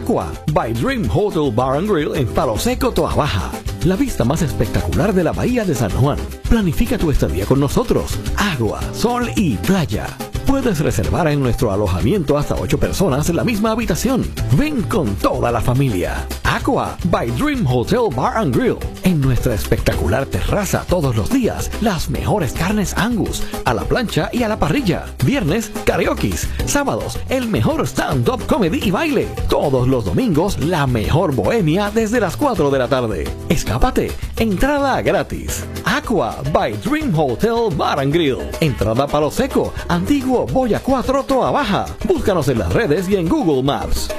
Aqua by Dream Hotel Bar and Grill en Palo Seco, Toa Baja. La vista más espectacular de la bahía de San Juan. Planifica tu estadía con nosotros. Agua, sol y playa. Puedes reservar en nuestro alojamiento hasta 8 personas en la misma habitación. Ven con toda la familia. Aqua by Dream Hotel Bar and Grill. En nuestra espectacular terraza todos los días, las mejores carnes Angus, a la plancha y a la parrilla. Viernes, karaokes. Sábados, el mejor stand-up comedy y baile. Todos los domingos, la mejor bohemia desde las 4 de la tarde. Escápate. Entrada gratis. Aqua by Dream Hotel Bar and Grill. Entrada Palo Seco, Antiguo Boya 4, Toa Baja. Búscanos en las redes y en Google Maps.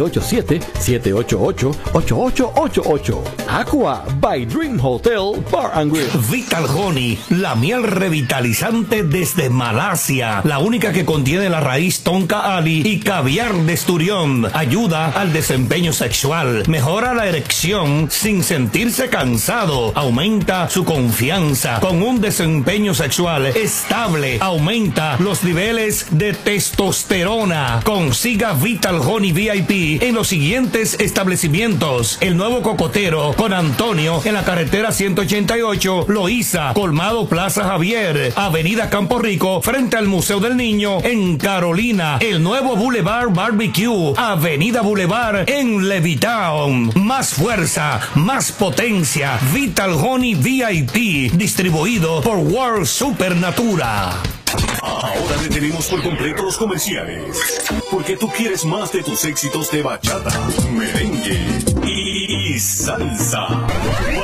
787-788-8888. Aqua by Dream Hotel Bar and Grill. Vital Honey, la miel revitalizante desde Malasia. La única que contiene la raíz tonka ali y caviar de esturión. Ayuda al desempeño sexual. Mejora la erección sin sentirse cansado. Aumenta su confianza. Con un desempeño sexual estable. Aumenta los niveles de testosterona. Consiga Vital Honey VIP en los siguientes establecimientos: El Nuevo Cocotero con Antonio en la carretera 188, Loíza, Colmado Plaza Javier, Avenida Campo Rico, frente al Museo del Niño en Carolina, El Nuevo Boulevard Barbecue, Avenida Boulevard en Levittown. Más fuerza, más potencia. Vital Honey VIP, distribuido por World Supernatura. Ahora detenemos por completo los comerciales, porque tú quieres más de tus éxitos de bachata, merengue y salsa.